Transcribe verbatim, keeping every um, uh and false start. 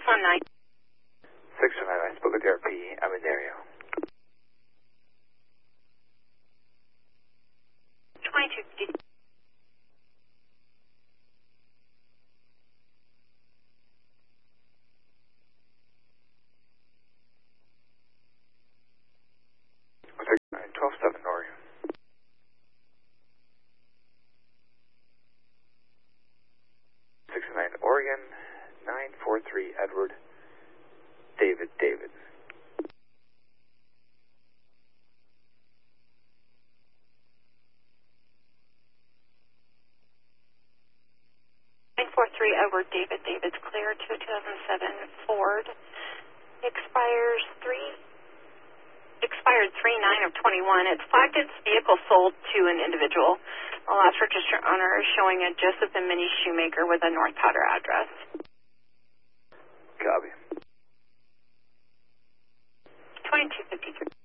one nine. six one nine, I spoke with the R P. I'm in the area. twenty-two fifty. twelve seven Oregon. six nine Oregon, nine four three Edward, David, David. nine four three Edward, David, David's clear to a two thousand seven Ford. Expires three. Expired three nine of twenty-one. It's flagged its vehicle sold to an individual. The last registered owner is showing a Joseph and Minnie Shoemaker with a North Powder address. Copy. twenty-two fifty-three.